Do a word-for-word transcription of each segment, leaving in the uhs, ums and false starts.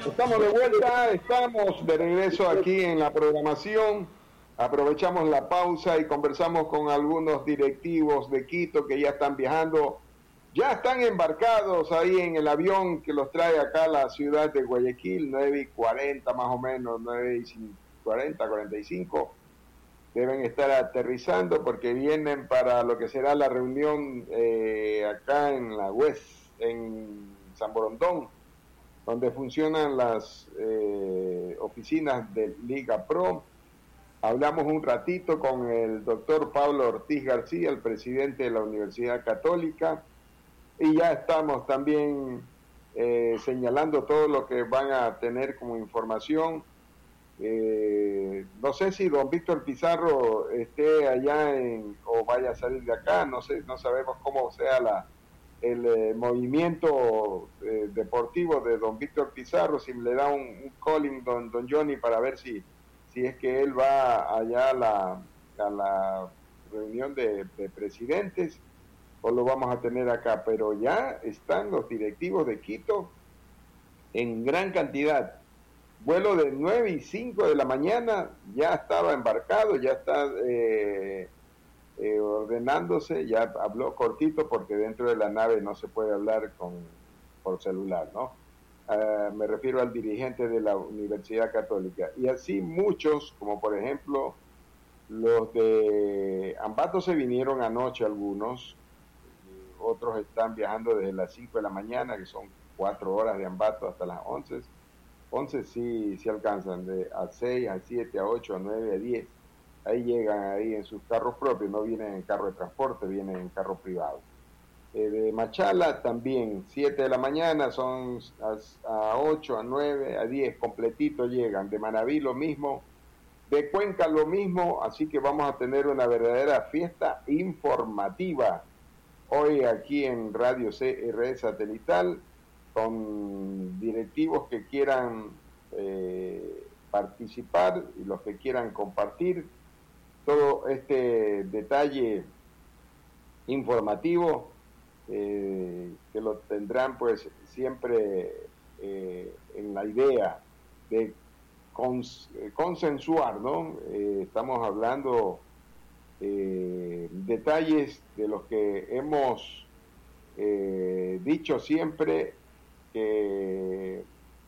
Estamos de vuelta, estamos de regreso aquí en la programación. Aprovechamos la pausa y conversamos con algunos directivos de Quito que ya están viajando, ya están embarcados ahí en el avión que los trae acá a la ciudad de Guayaquil, nueve y cuarenta más o menos, nueve y cuarenta, cuarenta y cinco. Deben estar aterrizando porque vienen para lo que será la reunión eh, acá en la U E S, en San Borondón, donde funcionan las eh, oficinas de Liga Pro. Hablamos un ratito con el doctor Pablo Ortiz García, el presidente de la Universidad Católica, y ya estamos también eh, señalando todo lo que van a tener como información. Eh, no sé si don Víctor Pizarro esté allá en, o vaya a salir de acá, no sé, no sabemos cómo sea la el eh, movimiento eh, deportivo de don Víctor Pizarro, si le da un, un calling don, don Johnny para ver si, si es que él va allá a la, a la reunión de, de presidentes o lo vamos a tener acá, pero ya están los directivos de Quito en gran cantidad. Vuelo de nueve y cinco de la mañana, ya estaba embarcado, ya está eh, Eh, ordenándose, ya habló cortito porque dentro de la nave no se puede hablar con por celular, ¿no? Uh, me refiero al dirigente de la Universidad Católica. Y así muchos, como por ejemplo los de Ambato se vinieron anoche algunos, otros están viajando desde las cinco de la mañana, que son cuatro horas de Ambato hasta las once. once sí, sí alcanzan, de a seis, a siete, a ocho, a nueve, a diez. Ahí llegan ahí en sus carros propios, no vienen en carro de transporte, vienen en carro privado. Eh, de Machala también, siete de la mañana, son a, a ocho, a nueve, a diez, completito llegan. De Manabí lo mismo, de Cuenca lo mismo, así que vamos a tener una verdadera fiesta informativa hoy aquí en Radio C R E Satelital, con directivos que quieran eh, participar y los que quieran compartir todo este detalle informativo, eh, que lo tendrán pues siempre eh, en la idea de cons consensuar, ¿no? Eh, estamos hablando eh, detalles de los que hemos eh, dicho siempre, que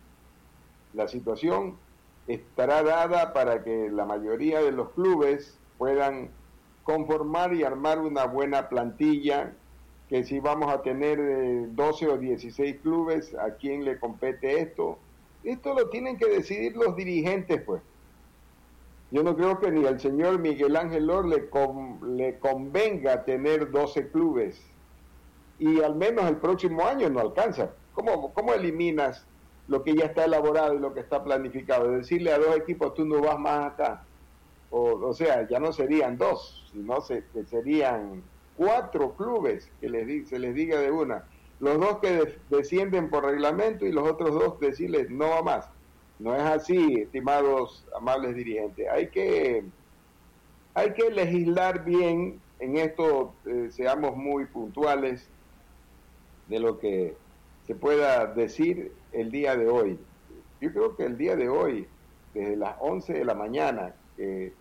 la situación estará dada para que la mayoría de los clubes puedan conformar y armar una buena plantilla, que si vamos a tener eh, doce o dieciséis clubes, ¿a quién le compete esto? Esto lo tienen que decidir los dirigentes, pues. Yo no creo que ni al señor Miguel Ángel Or le, con, le convenga tener doce clubes, y al menos el próximo año no alcanza. ¿Cómo, cómo eliminas lo que ya está elaborado y lo que está planificado? Decirle a dos equipos, tú no vas más acá. O, o sea, ya no serían dos, sino se, que serían cuatro clubes, que les, se les diga de una. Los dos que de, descienden por reglamento y los otros dos decirles no va más. No es así, estimados amables dirigentes. Hay que, hay que legislar bien en esto, eh, seamos muy puntuales de lo que se pueda decir el día de hoy. Yo creo que el día de hoy, desde las once de la mañana, que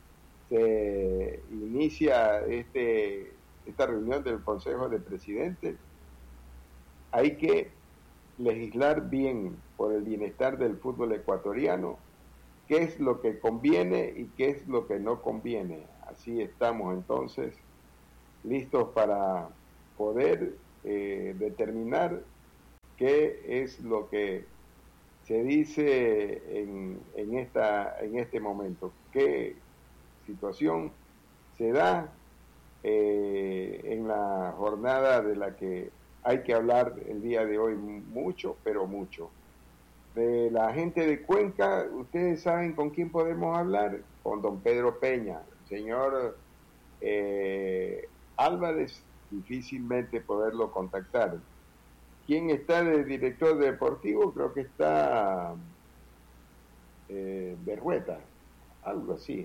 se inicia este, esta reunión del Consejo de Presidentes, hay que legislar bien por el bienestar del fútbol ecuatoriano, qué es lo que conviene y qué es lo que no conviene. Así estamos entonces listos para poder eh, determinar qué es lo que se dice en, en, esta, en este momento, qué situación se da eh, en la jornada de la que hay que hablar el día de hoy mucho, pero mucho. De la gente de Cuenca, ustedes saben con quién podemos hablar, con don Pedro Peña. El señor eh, Álvarez, difícilmente poderlo contactar. ¿Quién está de director deportivo? Creo que está eh, Berrueta, algo así.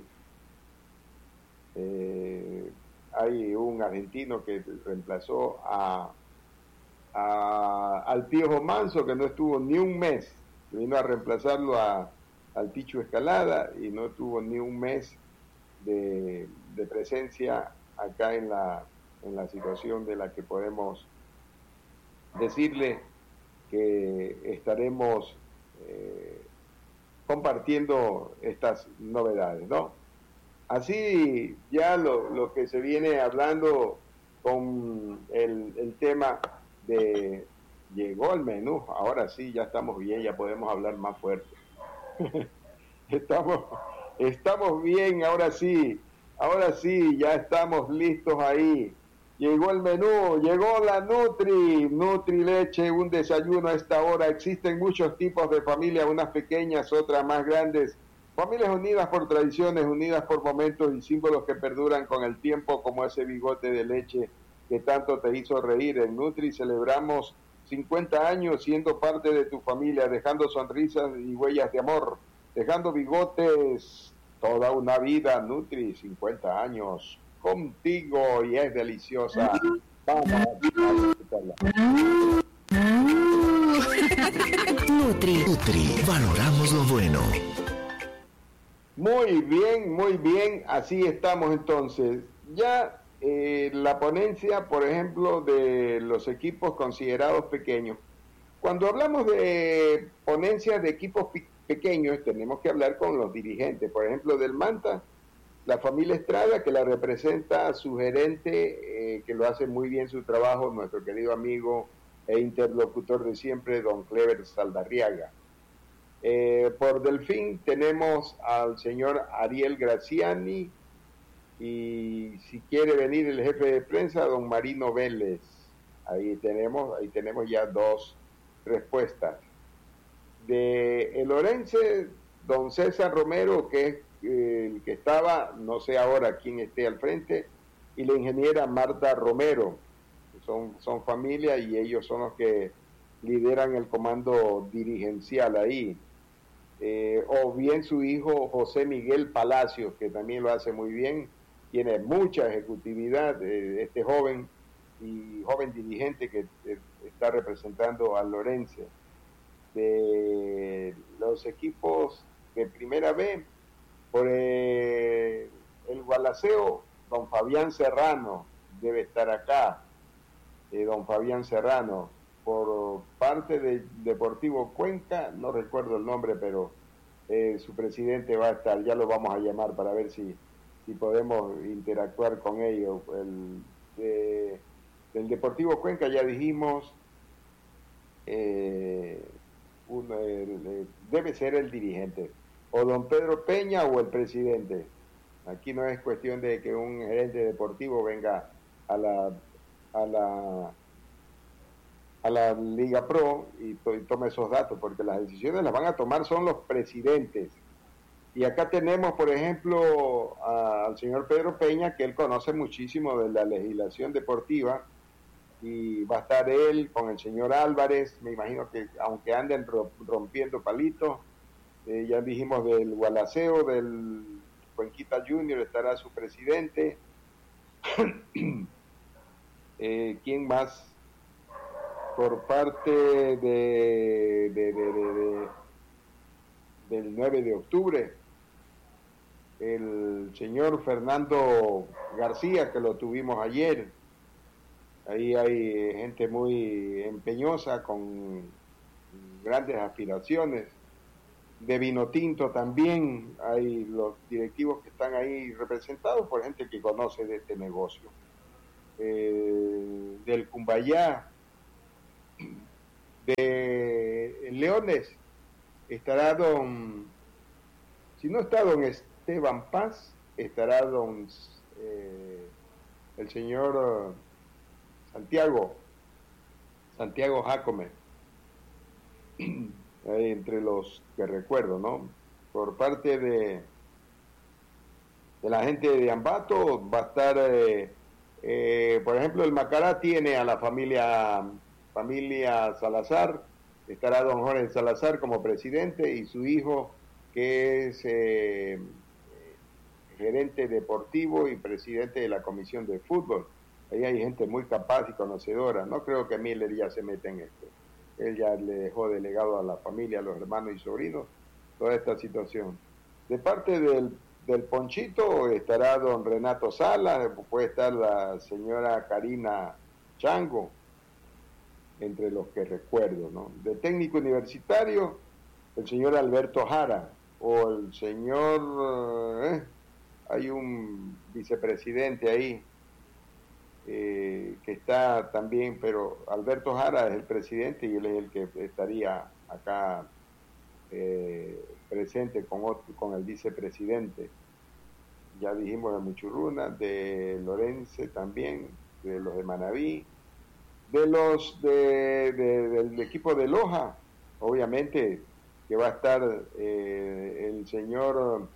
Eh, hay un argentino que reemplazó a, a al Piojo Manso, que no estuvo ni un mes vino a reemplazarlo a, al Pichu Escalada y no tuvo ni un mes de, de presencia acá en la, en la situación de la que podemos decirle que estaremos eh, compartiendo estas novedades, ¿no? Así ya lo, lo que se viene hablando con el, el tema de llegó el menú, ahora sí, ya estamos bien, ya podemos hablar más fuerte. estamos, estamos bien, ahora sí, ahora sí, ya estamos listos ahí. Llegó el menú, llegó la Nutri, Nutri Leche, un desayuno a esta hora. Existen muchos tipos de familias, unas pequeñas, otras más grandes. Familias unidas por tradiciones, unidas por momentos y símbolos que perduran con el tiempo, como ese bigote de leche que tanto te hizo reír. En Nutri celebramos cincuenta años siendo parte de tu familia, dejando sonrisas y huellas de amor, dejando bigotes toda una vida. Nutri, cincuenta años contigo y es deliciosa. Vamos a disfrutarla. Nutri, Nutri, valoramos lo bueno. Muy bien, muy bien, así estamos entonces. Ya eh, la ponencia, por ejemplo, de los equipos considerados pequeños. Cuando hablamos de ponencias de equipos pe- pequeños, tenemos que hablar con los dirigentes. Por ejemplo, del Manta, la familia Estrada, que la representa su gerente, eh, que lo hace muy bien su trabajo, nuestro querido amigo e interlocutor de siempre, don Clever Saldarriaga. Eh, por Delfín tenemos al señor Ariel Graciani y si quiere venir el jefe de prensa, don Marino Vélez. Ahí tenemos, ahí tenemos ya dos respuestas. De el Orense, don César Romero, que es eh, el que estaba, no sé ahora quién esté al frente, y la ingeniera Marta Romero, son, son familia y ellos son los que lideran el comando dirigencial ahí. Eh, o bien su hijo José Miguel Palacios, que también lo hace muy bien, tiene mucha ejecutividad, eh, este joven y joven dirigente que eh, está representando al Lorense. De los equipos de primera B, por eh, el Gualaceo, don Fabián Serrano debe estar acá, eh, don Fabián Serrano. Por parte de Deportivo Cuenca, no recuerdo el nombre, pero eh, su presidente va a estar, ya lo vamos a llamar para ver si, si podemos interactuar con ellos. El, de, del Deportivo Cuenca ya dijimos, eh, un, el, el, debe ser el dirigente, o don Pedro Peña o el presidente. Aquí no es cuestión de que un gerente deportivo venga a la... A la a la Liga Pro y, to y tome esos datos, porque las decisiones las van a tomar son los presidentes. Y acá tenemos, por ejemplo, a, al señor Pedro Peña, que él conoce muchísimo de la legislación deportiva, y va a estar él con el señor Álvarez, me imagino que aunque anden rompiendo palitos, eh, ya dijimos del Gualaceo, del Cuenquita Junior, estará su presidente. eh, ¿Quién más? Por parte de, de, de, de, de del nueve de octubre, el señor Fernando García, que lo tuvimos ayer. Ahí hay gente muy empeñosa, con grandes aspiraciones. De Vinotinto también hay los directivos que están ahí representados por gente que conoce de este negocio. Eh, del Cumbayá, de Leones, estará don, si no está don Esteban Paz, estará don eh, el señor uh, Santiago, Santiago Jacome, entre los que recuerdo, ¿no? Por parte de, de la gente de Ambato va a estar, eh, eh, por ejemplo, el Macará tiene a la familia familia Salazar, estará don Jorge Salazar como presidente y su hijo, que es eh, gerente deportivo y presidente de la comisión de fútbol. Ahí hay gente muy capaz y conocedora. No creo que Miller ya se meta en esto. Él ya le dejó delegado a la familia, a los hermanos y sobrinos, toda esta situación. De parte del, del Ponchito estará don Renato Sala, puede estar la señora Karina Chango, entre los que recuerdo, ¿no? De técnico universitario, el señor Alberto Jara, o el señor, eh, hay un vicepresidente ahí, eh, que está también, pero Alberto Jara es el presidente y él es el que estaría acá eh, presente con, otro, con el vicepresidente. Ya dijimos de Muchurruna, de Lorense también, de los de Manabí, de los de, de, del equipo de Loja, obviamente que va a estar eh, el señor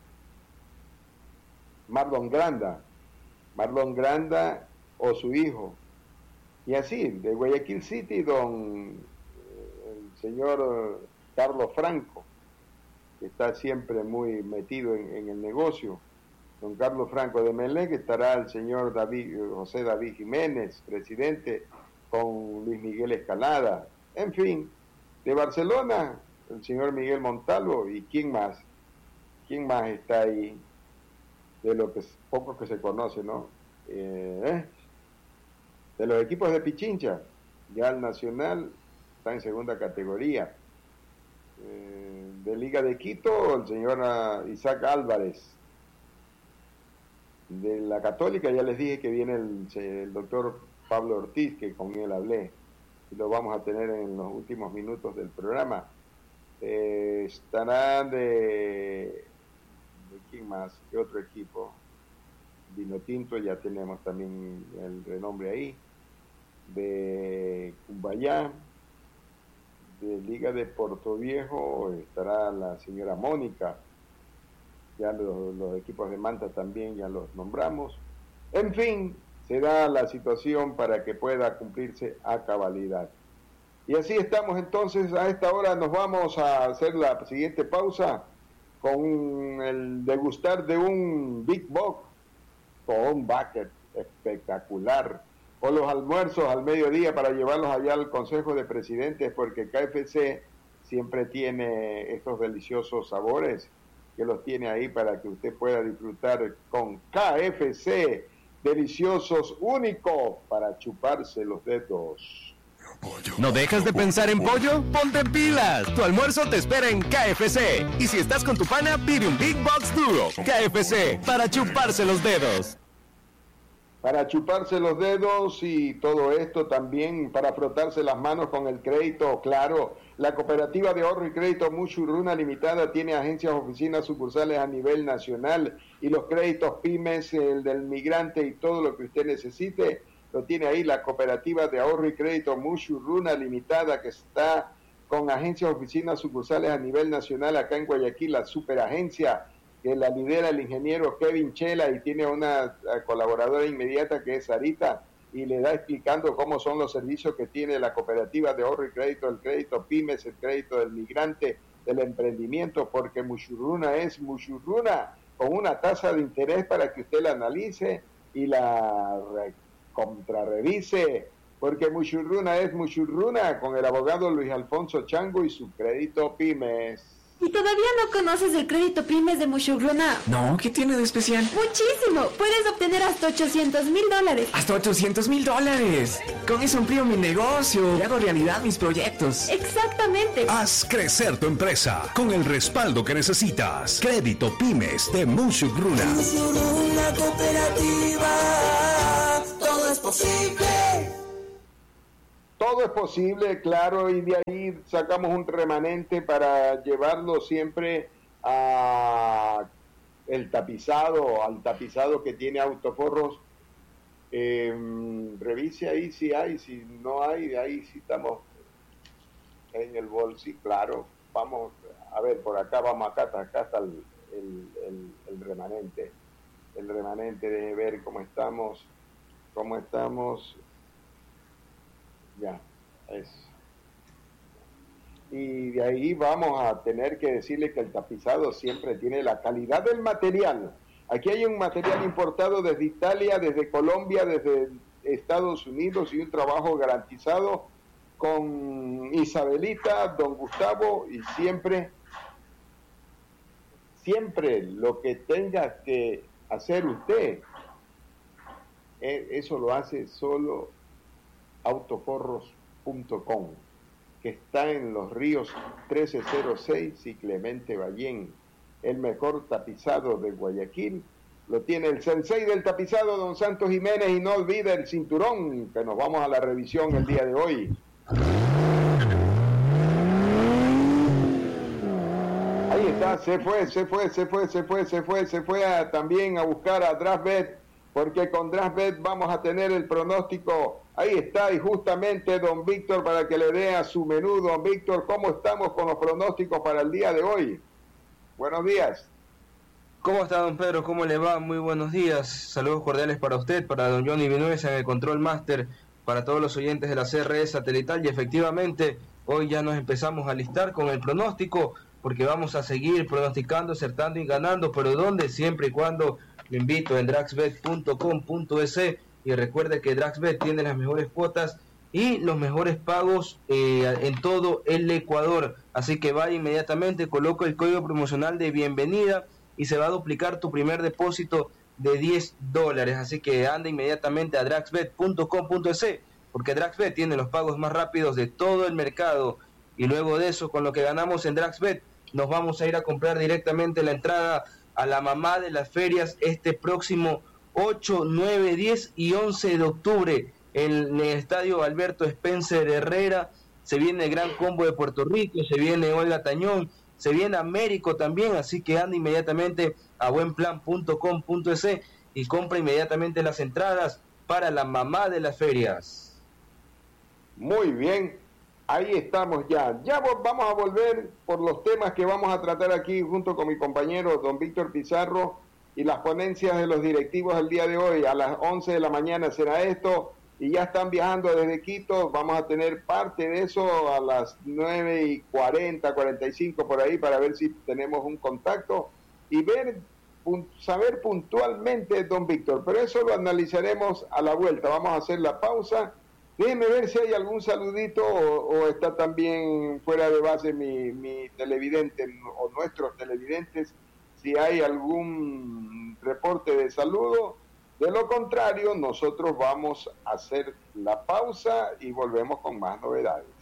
Marlon Granda, Marlon Granda o su hijo, y así, de Guayaquil City, don el señor Carlos Franco, que está siempre muy metido en, en el negocio, don Carlos Franco. De Melec estará el señor David, José David Jiménez, presidente, con Luis Miguel Escalada, en fin. De Barcelona, el señor Miguel Montalvo, y quién más, quién más está ahí, de lo que poco que se conoce, ¿no? Eh, de los equipos de Pichincha, ya el Nacional está en segunda categoría. Eh, de Liga de Quito, el señor uh, Isaac Álvarez. De la Católica ya les dije que viene el, el doctor Pablo Ortiz, que con él hablé, y lo vamos a tener en los últimos minutos del programa. Eh, estará de, de ¿quién más? ¿Qué otro equipo? Vino Tinto, ya tenemos también el renombre ahí. De Cumbayá, de Liga de Puerto Viejo estará la señora Mónica. Ya los, los equipos de Manta también ya los nombramos. En fin, se da la situación para que pueda cumplirse a cabalidad. Y así estamos entonces. A esta hora nos vamos a hacer la siguiente pausa con el degustar de un Big Box con un bucket espectacular, o los almuerzos al mediodía para llevarlos allá al Consejo de Presidentes, porque K F C siempre tiene estos deliciosos sabores que los tiene ahí para que usted pueda disfrutar con K F C, deliciosos, únicos para chuparse los dedos. ¿No dejas de pensar en pollo? ¡Ponte pilas! Tu almuerzo te espera en K F C. Y si estás con tu pana, pide un Big Box Duro. K F C, para chuparse los dedos. Para chuparse los dedos y todo esto también para frotarse las manos con el crédito, claro. La Cooperativa de Ahorro y Crédito Muchurruna Limitada tiene agencias, oficinas, sucursales a nivel nacional, y los créditos pymes, el del migrante y todo lo que usted necesite, lo tiene ahí la Cooperativa de Ahorro y Crédito Muchurruna Limitada, que está con agencias, oficinas, sucursales a nivel nacional acá en Guayaquil, la superagencia que la lidera el ingeniero Kevin Chela, y tiene una colaboradora inmediata que es Sarita, y le da explicando cómo son los servicios que tiene la Cooperativa de Ahorro y Crédito, el crédito pymes, el crédito del migrante, del emprendimiento, porque Muchurruna es Muchurruna, con una tasa de interés para que usted la analice y la contrarrevise, porque Muchurruna es Muchurruna, con el abogado Luis Alfonso Chango y su crédito pymes. ¿Y todavía no conoces el crédito pymes de Muchurruna? No, ¿qué tiene de especial? ¡Muchísimo! Puedes obtener hasta ochocientos mil dólares. ¡Hasta ochocientos mil dólares! Con eso amplío mi negocio y hago realidad mis proyectos. ¡Exactamente! Haz crecer tu empresa con el respaldo que necesitas. Crédito Pymes de Muchurruna. Muchurruna Cooperativa, todo es posible. Todo es posible, claro, y de ahí sacamos un remanente para llevarlo siempre a el tapizado, al tapizado que tiene Autoforros. Eh, revise ahí si hay, si no hay, ahí sí estamos en el bolsillo, claro. Vamos a ver, por acá, vamos acá, acá está el, el, el, el remanente. El remanente, de ver cómo estamos, cómo estamos. Ya, es. Y de ahí vamos a tener que decirle que el tapizado siempre tiene la calidad del material. Aquí hay un material importado desde Italia, desde Colombia, desde Estados Unidos, y un trabajo garantizado con Isabelita, don Gustavo, y siempre, siempre lo que tenga que hacer usted, eh, eso lo hace solo autoforros punto com, que está en Los Ríos trece cero seis y Clemente Ballén, el mejor tapizado de Guayaquil. Lo tiene el sensei del tapizado, don Santos Jiménez, y no olvide el cinturón, que nos vamos a la revisión el día de hoy. Ahí está, se fue, se fue, se fue, se fue, se fue, se fue a, también a buscar a DraftBet, porque con DraftBet vamos a tener el pronóstico. Ahí está, y justamente don Víctor para que le dé a su menú. Don Víctor, ¿cómo estamos con los pronósticos para el día de hoy? Buenos días. ¿Cómo está, don Pedro? ¿Cómo le va? Muy buenos días. Saludos cordiales para usted, para don Johnny Vinuesa en el Control Master, para todos los oyentes de la C R E Satelital. Y efectivamente, hoy ya nos empezamos a listar con el pronóstico, porque vamos a seguir pronosticando, acertando y ganando. ¿Pero dónde? Siempre y cuando lo invito en draxbet punto com punto es. Y recuerde que DraxBet tiene las mejores cuotas y los mejores pagos eh, en todo el Ecuador. Así que vaya inmediatamente, coloca el código promocional de bienvenida y se va a duplicar tu primer depósito de diez dólares. Así que anda inmediatamente a draxbet punto com punto es, porque DraxBet tiene los pagos más rápidos de todo el mercado. Y luego de eso, con lo que ganamos en DraxBet, nos vamos a ir a comprar directamente la entrada a la mamá de las ferias este próximo ocho, nueve, diez y once de octubre en el estadio Alberto Spencer Herrera. Se viene el Gran Combo de Puerto Rico, se viene Olga Tañón, se viene Américo también, así que anda inmediatamente a buenplan punto com punto es y compra inmediatamente las entradas para la mamá de las ferias. Muy bien, ahí estamos ya. Ya vamos a volver por los temas que vamos a tratar aquí junto con mi compañero don Víctor Pizarro y las ponencias de los directivos el día de hoy. A las once de la mañana será esto, y ya están viajando desde Quito. Vamos a tener parte de eso a las nueve y cuarenta, cuarenta y cinco por ahí, para ver si tenemos un contacto y ver, saber puntualmente, don Víctor, pero eso lo analizaremos a la vuelta. Vamos a hacer la pausa. Déjeme ver si hay algún saludito o, o está también fuera de base mi, mi televidente o nuestros televidentes, si hay algún reporte de saludo. De lo contrario, nosotros vamos a hacer la pausa y volvemos con más novedades.